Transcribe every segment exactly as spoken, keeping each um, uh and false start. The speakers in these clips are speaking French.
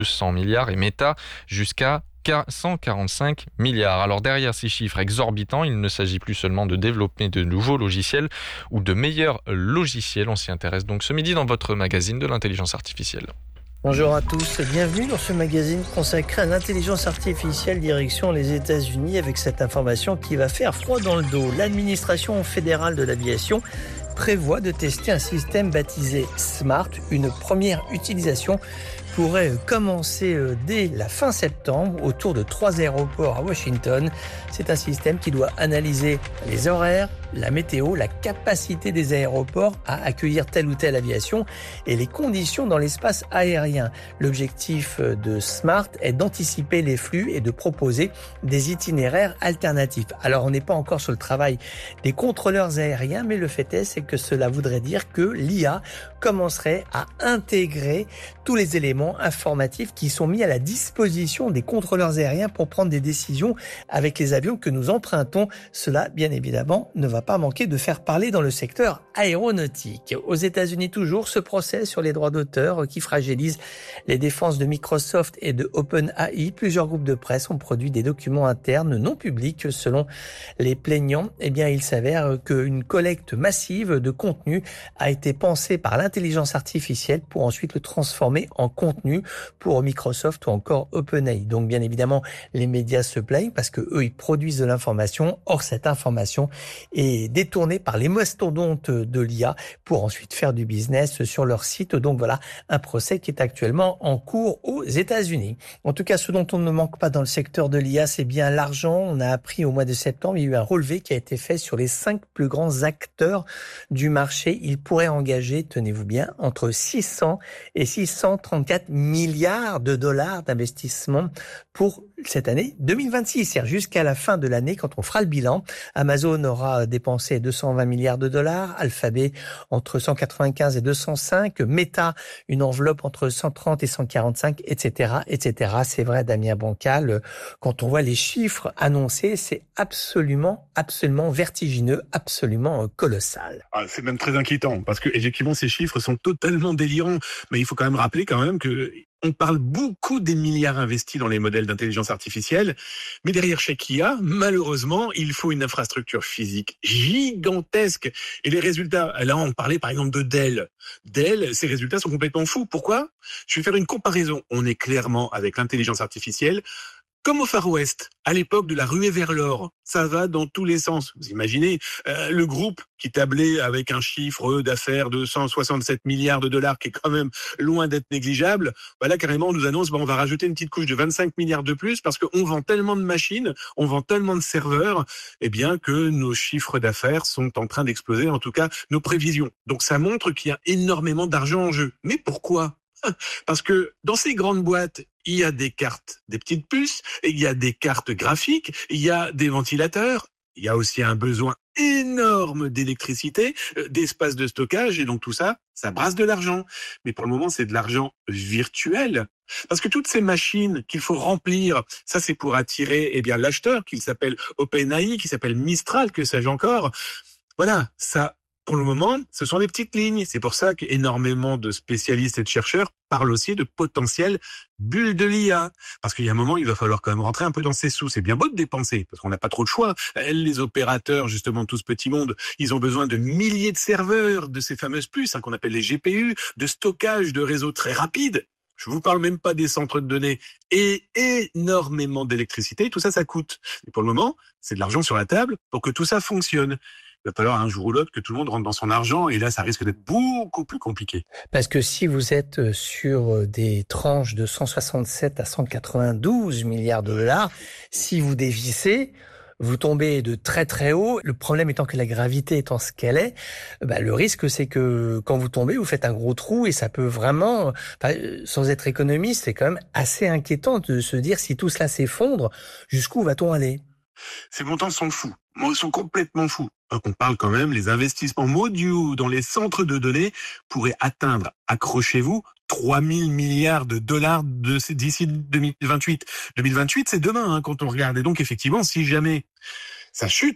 cent milliards et Meta jusqu'à cent quarante-cinq milliards. Alors derrière ces chiffres exorbitants, il ne s'agit plus seulement de développer de nouveaux logiciels ou de meilleurs logiciels. On s'y intéresse donc ce midi dans votre magazine de l'intelligence artificielle. Bonjour à tous et bienvenue dans ce magazine consacré à l'intelligence artificielle direction les États-Unis avec cette information qui va faire froid dans le dos. L'administration fédérale de l'aviation prévoit de tester un système baptisé SMART. Une première utilisation pourrait commencer dès la fin septembre autour de trois aéroports à Washington. C'est un système qui doit analyser les horaires, la météo, la capacité des aéroports à accueillir telle ou telle aviation et les conditions dans l'espace aérien. L'objectif de SMART est d'anticiper les flux et de proposer des itinéraires alternatifs. Alors on n'est pas encore sur le travail des contrôleurs aériens, mais le fait est c'est que cela voudrait dire que l'I A commencerait à intégrer tous les éléments informatifs qui sont mis à la disposition des contrôleurs aériens pour prendre des décisions avec les avions que nous empruntons. Cela, bien évidemment, ne va pas manquer de faire parler dans le secteur aéronautique. Aux États-Unis toujours, ce procès sur les droits d'auteur qui fragilise les défenses de Microsoft et de OpenAI. Plusieurs groupes de presse ont produit des documents internes non publics. Selon les plaignants, eh bien, il s'avère qu'une collecte massive de contenu a été pensée par l'intelligence artificielle pour ensuite le transformer en contenu pour Microsoft ou encore OpenAI. Donc, bien évidemment, les médias se plaignent parce que eux, ils produisent de l'information. Or, cette information est détournée par les mastodontes de l'I A pour ensuite faire du business sur leur site. Donc, voilà un procès qui est actuellement en cours aux États-Unis. En tout cas, ce dont on ne manque pas dans le secteur de l'I A, c'est bien l'argent. On a appris au mois de septembre, il y a eu un relevé qui a été fait sur les cinq plus grands acteurs du marché. Ils pourraient engager, tenez-vous bien, entre six cents et six cent trente-quatre milliards de dollars d'investissement pour cette année deux mille vingt-six. C'est-à-dire jusqu'à la fin de l'année, quand on fera le bilan, Amazon aura dépensé deux cent vingt milliards de dollars, Alphabet entre cent quatre-vingt-quinze et deux cent cinq, Meta une enveloppe entre cent trente et cent quarante-cinq, et cetera, et cetera. C'est vrai, Damien Bancal, quand on voit les chiffres annoncés, c'est absolument, absolument vertigineux, absolument colossal. Ah, c'est même très inquiétant parce que effectivement ces chiffres sont totalement délirants. Mais il faut quand même rappeler quand même que on parle beaucoup des milliards investis dans les modèles d'intelligence artificielle, mais derrière chaque I A, malheureusement, il faut une infrastructure physique gigantesque. Et les résultats, là on parlait par exemple de Dell. Dell, ces résultats sont complètement fous. Pourquoi ? Je vais faire une comparaison. On est clairement avec l'intelligence artificielle comme au Far West, à l'époque de la ruée vers l'or. Ça va dans tous les sens. Vous imaginez, euh, le groupe qui tablait avec un chiffre d'affaires de cent soixante-sept milliards de dollars, qui est quand même loin d'être négligeable, bah là, carrément, on nous annonce, bah, on va rajouter une petite couche de vingt-cinq milliards de plus parce qu'on vend tellement de machines, on vend tellement de serveurs, eh bien, que nos chiffres d'affaires sont en train d'exploser, en tout cas, nos prévisions. Donc, ça montre qu'il y a énormément d'argent en jeu. Mais pourquoi ? Parce que dans ces grandes boîtes, il y a des cartes, des petites puces, il y a des cartes graphiques, il y a des ventilateurs, il y a aussi un besoin énorme d'électricité, d'espace de stockage, et donc tout ça, ça brasse de l'argent. Mais pour le moment, c'est de l'argent virtuel. Parce que toutes ces machines qu'il faut remplir, ça c'est pour attirer eh bien l'acheteur, qui s'appelle OpenAI, qui s'appelle Mistral, que sais-je encore. Voilà, ça... Pour le moment, ce sont des petites lignes. C'est pour ça qu'énormément de spécialistes et de chercheurs parlent aussi de potentielles bulles de l'I A. Parce qu'il y a un moment, il va falloir quand même rentrer un peu dans ses sous. C'est bien beau de dépenser, parce qu'on n'a pas trop de choix. Les opérateurs, justement, tout ce petit monde, ils ont besoin de milliers de serveurs, de ces fameuses puces, hein, qu'on appelle les G P U, de stockage, de réseaux très rapides. Je vous parle même pas des centres de données et énormément d'électricité. Tout ça, ça coûte. Et pour le moment, c'est de l'argent sur la table pour que tout ça fonctionne. Il va falloir un jour ou l'autre que tout le monde rentre dans son argent et là, ça risque d'être beaucoup plus compliqué. Parce que si vous êtes sur des tranches de cent soixante-sept à cent quatre-vingt-douze milliards de dollars, si vous dévissez, vous tombez de très très haut. Le problème étant que la gravité étant ce qu'elle est, bah, le risque c'est que quand vous tombez, vous faites un gros trou et ça peut vraiment, enfin, sans être économiste, c'est quand même assez inquiétant de se dire si tout cela s'effondre, jusqu'où va-t-on aller ? Ces montants sont fous. Ils sont complètement fous. Donc on parle quand même, les investissements mondiaux dans les centres de données pourraient atteindre, accrochez-vous, trois mille milliards de dollars de, d'ici deux mille vingt-huit. deux mille vingt-huit, c'est demain hein, quand on regarde. Et donc effectivement, si jamais ça chute,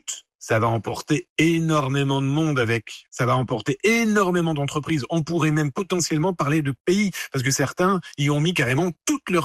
ça va emporter énormément de monde avec. Ça va emporter énormément d'entreprises. On pourrait même potentiellement parler de pays, parce que certains y ont mis carrément toute leur